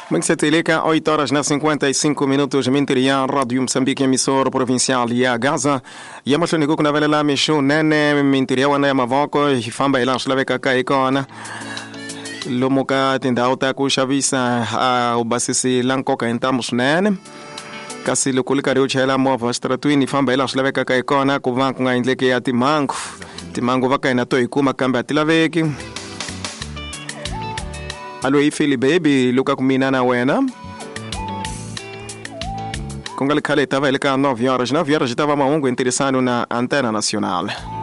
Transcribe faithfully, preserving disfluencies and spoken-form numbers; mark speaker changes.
Speaker 1: Mixeteleka, oito horas na cinquenta e cinco minutos, Minteria, Rádio Moçambique, emissor provincial ya Gaza. Ya mashoniku kuna vele la mishu nene, Minteria wana ya mavoko, hifamba ila slaveka ka ikona. Lumuka tinda uta kushavisa uh, ubasisi lankoka intamos nene. Kasi lukulika reucha ila mova stratuini famba ila slaveka ka ikona, kuvanku nga indleke ya timangu. Timangu vaka inato ikuma kamba atilaveki. Alo ifili baby luka kuminana wena. Kongali kale tava ilika nove horas. nove horas estava maungo interessado na Antena Nacional.